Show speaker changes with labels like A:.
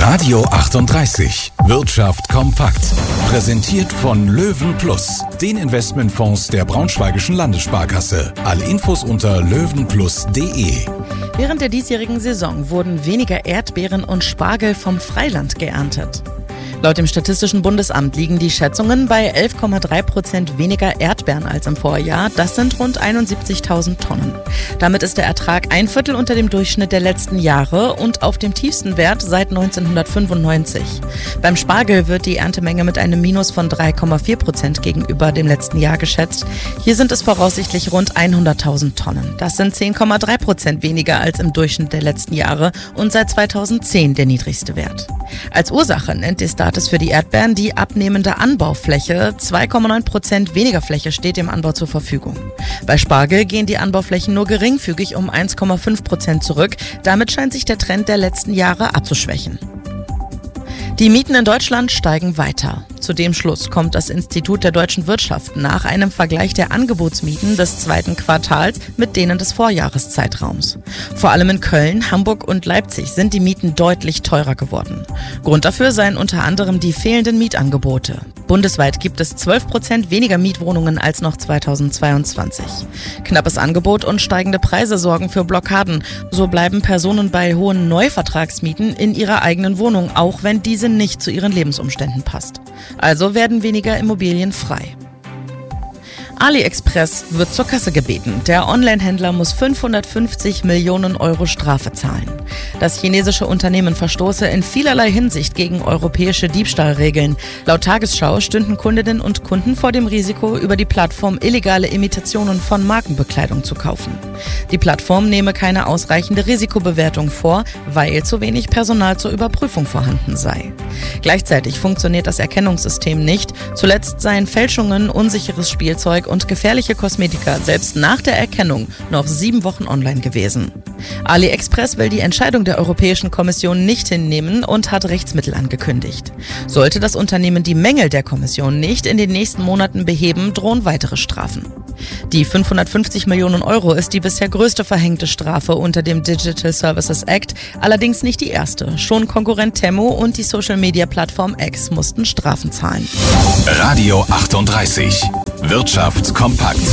A: Radio 38. Wirtschaft kompakt. Präsentiert von Löwen+, den Investmentfonds der Braunschweigischen Landessparkasse. Alle Infos unter löwenplus.de.
B: Während der diesjährigen Saison wurden weniger Erdbeeren und Spargel vom Freiland geerntet. Laut dem Statistischen Bundesamt liegen die Schätzungen bei 11,3% weniger Erdbeeren als im Vorjahr. Das sind rund 71.000 Tonnen. Damit ist der Ertrag ein Viertel unter dem Durchschnitt der letzten Jahre und auf dem tiefsten Wert seit 1995. Beim Spargel wird die Erntemenge mit einem Minus von 3,4% gegenüber dem letzten Jahr geschätzt. Hier sind es voraussichtlich rund 100.000 Tonnen. Das sind 10,3% weniger als im Durchschnitt der letzten Jahre und seit 2010 der niedrigste Wert. Als Ursache nennt die Status für die Erdbeeren die abnehmende Anbaufläche. 2,9% weniger Fläche steht dem Anbau zur Verfügung. Bei Spargel gehen die Anbauflächen nur geringfügig um 1,5% zurück. Damit scheint sich der Trend der letzten Jahre abzuschwächen. Die Mieten in Deutschland steigen weiter. Zu dem Schluss kommt das Institut der deutschen Wirtschaft nach einem Vergleich der Angebotsmieten des zweiten Quartals mit denen des Vorjahreszeitraums. Vor allem in Köln, Hamburg und Leipzig sind die Mieten deutlich teurer geworden. Grund dafür seien unter anderem die fehlenden Mietangebote. Bundesweit gibt es 12% weniger Mietwohnungen als noch 2022. Knappes Angebot und steigende Preise sorgen für Blockaden. So bleiben Personen bei hohen Neuvertragsmieten in ihrer eigenen Wohnung, auch wenn diese nicht zu ihren Lebensumständen passt. Also werden weniger Immobilien frei. AliExpress wird zur Kasse gebeten. Der Online-Händler muss 550 Millionen Euro Strafe zahlen. Das chinesische Unternehmen verstoße in vielerlei Hinsicht gegen europäische Diebstahlregeln. Laut Tagesschau stünden Kundinnen und Kunden vor dem Risiko, über die Plattform illegale Imitationen von Markenbekleidung zu kaufen. Die Plattform nehme keine ausreichende Risikobewertung vor, weil zu wenig Personal zur Überprüfung vorhanden sei. Gleichzeitig funktioniert das Erkennungssystem nicht. Zuletzt seien Fälschungen, unsicheres Spielzeug und gefährliche Kosmetika selbst nach der Erkennung noch 7 Wochen online gewesen. AliExpress will die Entscheidung der Europäischen Kommission nicht hinnehmen und hat Rechtsmittel angekündigt. Sollte das Unternehmen die Mängel der Kommission nicht in den nächsten Monaten beheben, drohen weitere Strafen. Die 550 Millionen Euro ist die bisher größte verhängte Strafe unter dem Digital Services Act, allerdings nicht die erste. Schon Konkurrent Temu und die Social-Media-Plattform X mussten Strafen zahlen.
A: Radio 38. Wirtschaft kompakt.